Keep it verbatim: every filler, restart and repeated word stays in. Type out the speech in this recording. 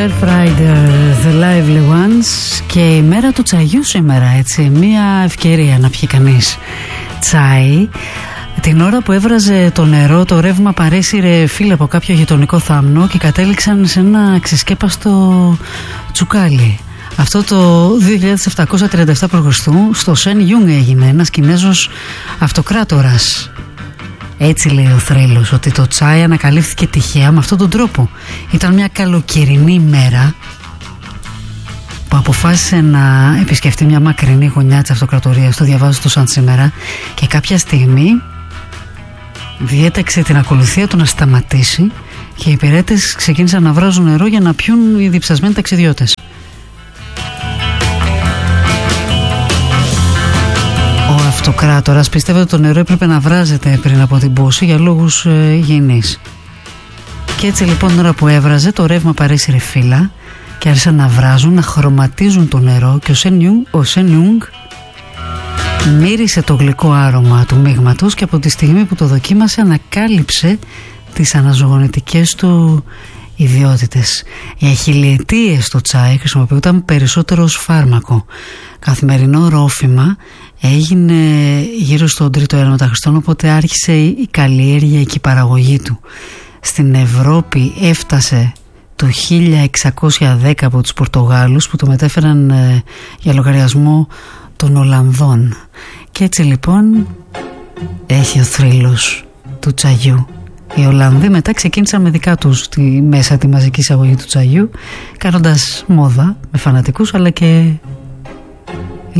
Surf Riders, The Lively Ones. Και η μέρα του τσαγιού σήμερα, έτσι. Μια ευκαιρία να πιει κανείς τσάι. Την ώρα που έβραζε το νερό, το ρεύμα παρέσυρε φύλλα από κάποιο γειτονικό θάμνο και κατέληξαν σε ένα ξεσκέπαστο τσουκάλι. Αυτό το δύο χιλιάδες επτακόσια τριάντα επτά π.Χ. στο Σεν Ιούγκ έγινε, ένας Κινέζος αυτοκράτορας. Έτσι λέει ο θρύλος, ότι το τσάι ανακαλύφθηκε τυχαία με αυτόν τον τρόπο. Ήταν μια καλοκαιρινή μέρα που αποφάσισε να επισκεφτεί μια μακρινή γωνιά της αυτοκρατορίας, το διαβάζω το σαν σήμερα, και κάποια στιγμή διέταξε την ακολουθία του να σταματήσει και οι υπηρέτες ξεκίνησαν να βράζουν νερό για να πιούν οι διψασμένοι ταξιδιώτες. Ο αυτοκράτορας πίστευε ότι το νερό έπρεπε να βράζεται πριν από την πόση για λόγους ε, υγιεινής. Και έτσι λοιπόν την ώρα που έβραζε, το ρεύμα παρέσυρε φύλλα και άρχισαν να βράζουν, να χρωματίζουν το νερό, και ο Σεν Ιούγκ, ο Σεν Ιούγκ μύρισε το γλυκό άρωμα του μείγματος και από τη στιγμή που το δοκίμασε ανακάλυψε τις αναζωογονητικές του ιδιότητες. Για χιλιετίες το τσάι χρησιμοποιούταν περισσότερο ως φάρμακο. Καθημερινό ρόφημα, έγινε γύρω στον τρίτο αιώνα μετά Χριστόν, οπότε άρχισε η καλλιέργεια και η παραγωγή του. Στην Ευρώπη έφτασε το χίλια εξακόσια δέκα από τους Πορτογάλους, που το μετέφεραν ε, για λογαριασμό των Ολλανδών. Και έτσι λοιπόν έχει ο θρύλος του τσαγιού. Οι Ολλανδοί μετά ξεκίνησαν με δικά τους τη, μέσα τη μαζική εισαγωγή του τσαγιού, κάνοντας μόδα με φανατικούς αλλά και